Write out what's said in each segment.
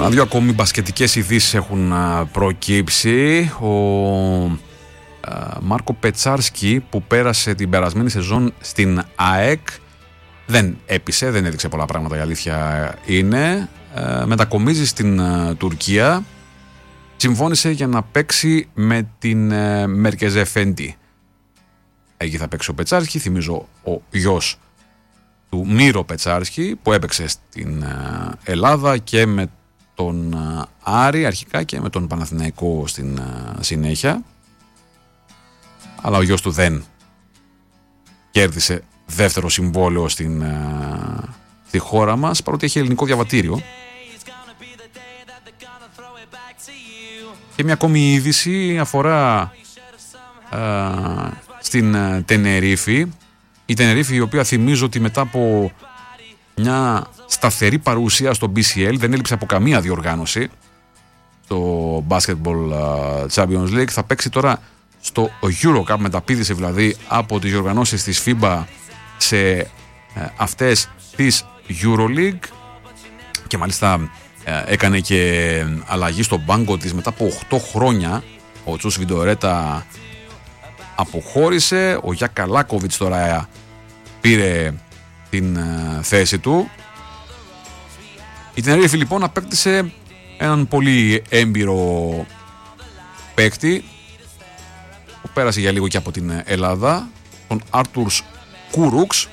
Δύο ακόμη μπασκετικές ειδήσεις έχουν προκύψει. Ο Μάρκο Πετσάρσκι, που πέρασε την περασμένη σεζόν στην ΑΕΚ, δεν έπεισε, δεν έδειξε πολλά πράγματα, η αλήθεια είναι. Μετακομίζει στην Τουρκία. Συμφώνησε για να παίξει με την Μερκεζεφέντη. Εκεί θα παίξει ο Πετσάρσκι, θυμίζω ο γιος του Μύρο Πετσάρσκι, που έπαιξε στην Ελλάδα και με τον Άρη αρχικά και με τον Παναθηναϊκό στην συνέχεια. Αλλά ο γιος του δεν κέρδισε δεύτερο συμβόλαιο στη χώρα μας, παρότι έχει ελληνικό διαβατήριο. Και μια ακόμη είδηση αφορά στην Τενερίφη. Η Τενερίφη, η οποία θυμίζω ότι μετά από μια σταθερή παρουσία στο BCL, δεν έλειψε από καμία διοργάνωση, το Basketball Champions League, θα παίξει τώρα στο EuroCup, μεταπήδησε δηλαδή από τις διοργανώσεις της FIBA σε αυτές της EuroLeague, και μάλιστα έκανε και αλλαγή στο μπάγκο της μετά από 8 χρόνια. Ο Τσούς Βιντορέτα αποχώρησε, ο Γιάκα Λάκοβιτς τώρα πήρε την θέση του. Η Τενερίφη λοιπόν απέκτησε έναν πολύ έμπειρο παίκτη που πέρασε για λίγο και από την Ελλάδα, τον Άρτουρς Κούρουξ,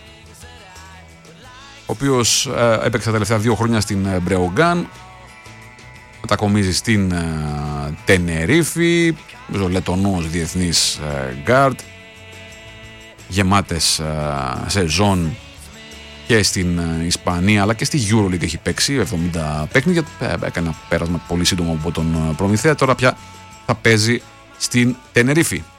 ο οποίος έπαιξε τα τελευταία 2 χρόνια στην Μπρεογκάν, μετακομίζει στην Τενερίφη, Λετωνός διεθνής γκάρτ, γεμάτες σεζόν και στην Ισπανία αλλά και στη EuroLeague έχει παίξει 70 παιχνίδια, έκανε ένα πέρασμα πολύ σύντομο από τον Προμηθέα, τώρα πια θα παίζει στην Τενερίφη.